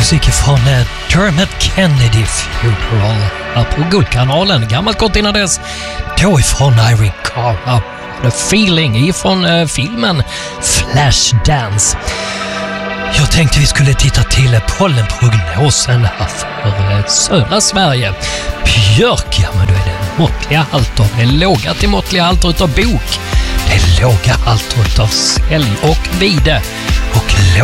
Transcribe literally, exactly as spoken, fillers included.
musik från eh, Dermot Kennedy Funeral här på Guldkanalen. Gammalt gott innan dess. Då ifrån Irene Cara. The Feeling ifrån eh, filmen Flashdance. Jag tänkte vi skulle titta till pollenprognosen här för eh, södra Sverige. Björk, ja men då är det måttliga halter. Det är låga till måttliga halter utav bok. Det är låga halter utav sälj och vide. Och